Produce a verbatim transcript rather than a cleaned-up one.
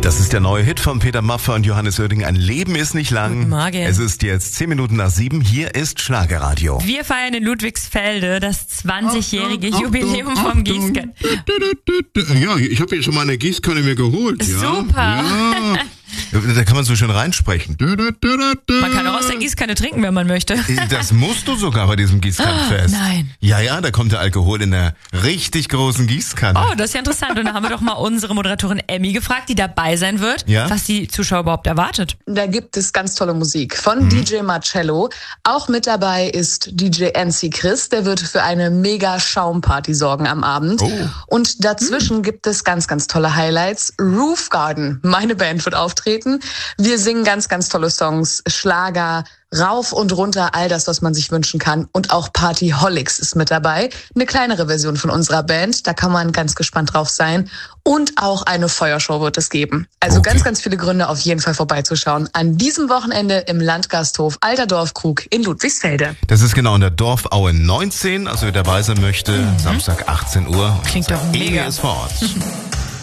Das ist der neue Hit von Peter Maffay und Johannes Oerding. Ein Leben ist nicht lang. Guten Morgen. Es ist jetzt zehn Minuten nach sieben. Hier ist Schlagerradio. Wir feiern in Ludwigsfelde das zwanzigjährige Jubiläum vom Gießkanne. Ja, ich habe hier schon mal eine Gießkanne mir geholt. Ja. Super. Ja. Da kann man so schön reinsprechen. Man kann auch aus der Gießkanne trinken, wenn man möchte. Das musst du sogar bei diesem Gießkannenfest. Oh, nein. Ja, ja, da kommt der Alkohol in der richtig großen Gießkanne. Oh, das ist ja interessant. Und da haben wir doch mal unsere Moderatorin Emmy gefragt, die dabei sein wird, Ja? was die Zuschauer überhaupt erwartet. Da gibt es ganz tolle Musik von Mhm. D J Marcello. Auch mit dabei ist D J N C Chris, der wird für eine mega Schaumparty sorgen am Abend. Oh. Und dazwischen mhm. gibt es ganz, ganz tolle Highlights. Roof Garden, meine Band, wird auftreten. Wir singen ganz, ganz tolle Songs, Schlager, rauf und runter, all das, was man sich wünschen kann. Und auch Partyholics ist mit dabei. Eine kleinere Version von unserer Band, da kann man ganz gespannt drauf sein. Und auch eine Feuershow wird es geben. Also Okay. ganz, ganz viele Gründe, auf jeden Fall vorbeizuschauen. An diesem Wochenende im Landgasthof Alter Dorfkrug in Ludwigsfelde. Das ist genau in der Dorfaue neunzehn. Also wer dabei sein möchte, Samstag achtzehn Uhr. Klingt doch Inge mega. ist vor Ort.